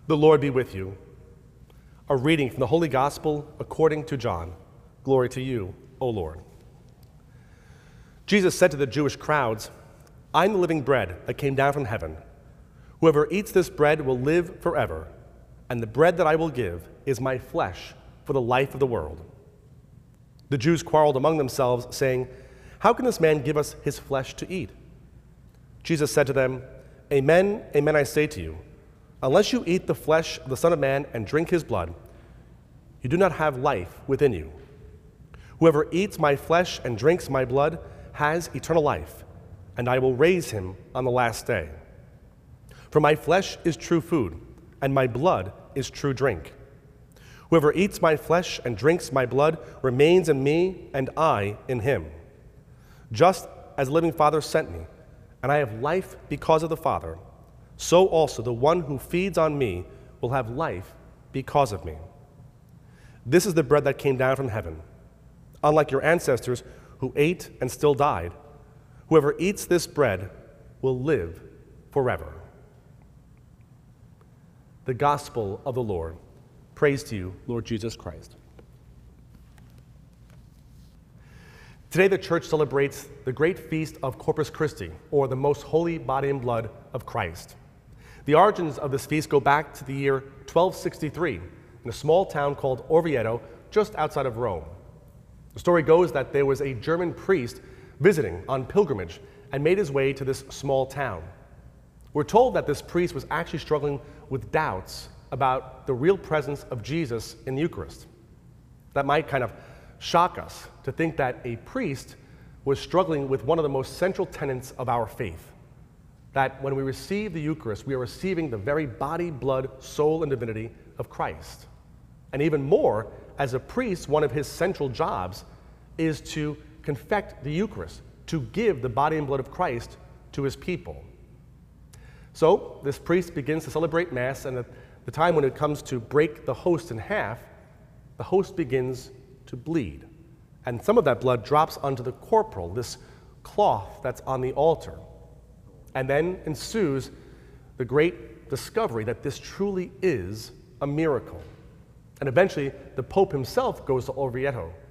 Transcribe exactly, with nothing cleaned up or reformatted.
The Lord be with you. A reading from the Holy Gospel according to John. Glory to you, O Lord. Jesus said to the Jewish crowds, "I am the living bread that came down from heaven. Whoever eats this bread will live forever, and the bread that I will give is my flesh for the life of the world." The Jews quarreled among themselves, saying, "How can this man give us his flesh to eat?" Jesus said to them, "Amen, amen, I say to you, unless you eat the flesh of the Son of Man and drink his blood, you do not have life within you. Whoever eats my flesh and drinks my blood has eternal life, and I will raise him on the last day. For my flesh is true food, and my blood is true drink. Whoever eats my flesh and drinks my blood remains in me, and I in him. Just as the living Father sent me, and I have life because of the Father, so also the one who feeds on me will have life because of me. This is the bread that came down from heaven. Unlike your ancestors who ate and still died, whoever eats this bread will live forever." The Gospel of the Lord. Praise to you, Lord Jesus Christ. Today the Church celebrates the great feast of Corpus Christi, or the most holy body and blood of Christ. The origins of this feast go back to the year twelve sixty-three in a small town called Orvieto, just outside of Rome. The story goes that there was a German priest visiting on pilgrimage and made his way to this small town. We're told that this priest was actually struggling with doubts about the real presence of Jesus in the Eucharist. That might kind of shock us to think that a priest was struggling with one of the most central tenets of our faith, that when we receive the Eucharist, we are receiving the very body, blood, soul, and divinity of Christ. And even more, as a priest, one of his central jobs is to confect the Eucharist, to give the body and blood of Christ to his people. So this priest begins to celebrate Mass, and at the time when it comes to break the host in half, the host begins to bleed. And some of that blood drops onto the corporal, this cloth that's on the altar. And then ensues the great discovery that this truly is a miracle. And eventually, the Pope himself goes to Orvieto